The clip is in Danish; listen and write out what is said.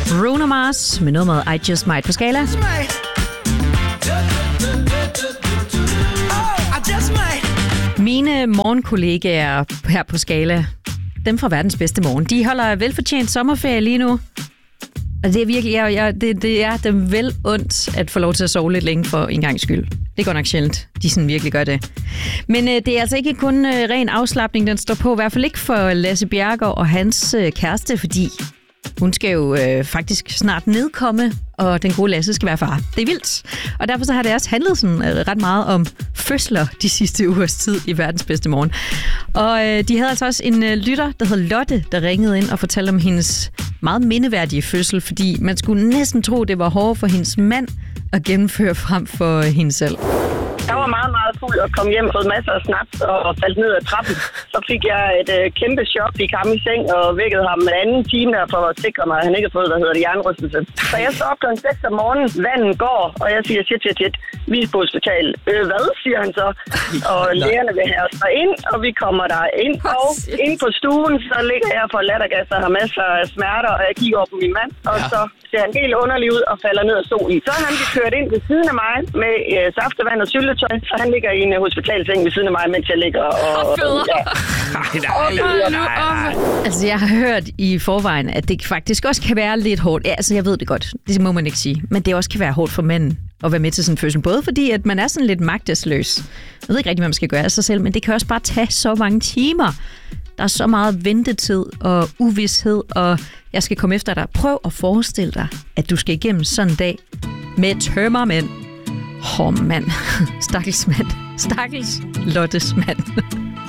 Bruno Mars med nummeret I Just Might på Skala. Mine morgenkollegaer her på Skala, dem fra verdens bedste morgen, de holder velfortjent sommerferie lige nu. Og det er virkelig, det er dem vel ondt at få lov til at sove lidt længe for en gangs skyld. Det går nok sjældent, de sådan virkelig gør det. Men det er altså ikke kun ren afslapning, den står på. I hvert fald ikke for Lasse Bjerregaard og hans kæreste, fordi hun skal jo faktisk snart nedkomme, og den gode Lasse skal være far. Det er vildt. Og derfor så har det også handlet sådan ret meget om fødsler de sidste ugers tid i verdens bedste morgen. Og de havde altså også en lytter, der hed Lotte, der ringede ind og fortalte om hendes meget mindeværdige fødsel, fordi man skulle næsten tro, det var hårdt for hendes mand at gennemføre frem for hende selv. Jeg var meget, meget fuld og kom hjem og fået masser af snaps og faldt ned ad trappen. Så fik jeg et kæmpe chok, fik ham i seng og vækkede ham en anden time der for at sikre mig, at han ikke havde fået, hjernerystelse. Så jeg står op kl. 6 om morgenen, vandet går, og jeg siger, shit, vi er på hospital. Hvad, siger han så? Og lægerne vil have os ind, og vi kommer der ind. Og inde på stuen, så ligger jeg for lattergas og har masser af smerter, og jeg kigger over på min mand, og så ser han helt underlig ud og falder ned af stolen. Så er han kørt ind ved siden af mig med saftevand og syltetøj, og han ligger i en hospitalseng ved siden af mig, mens jeg ligger og... Altså, jeg har hørt i forvejen, at det faktisk også kan være lidt hårdt. Ja, altså, jeg ved det godt. Det må man ikke sige. Men det også kan være hårdt for manden at være med til sådan en fødsel. Både fordi, at man er sådan lidt magtesløs. Jeg ved ikke rigtig, hvad man skal gøre af sig selv, men det kan også bare tage så mange timer. Der er så meget ventetid og uvished, og jeg skal komme efter dig. Prøv at forestille dig, at du skal igennem sådan en dag med tømmermænd. Mand. Stakkels mand. Stakkels Lottes mand.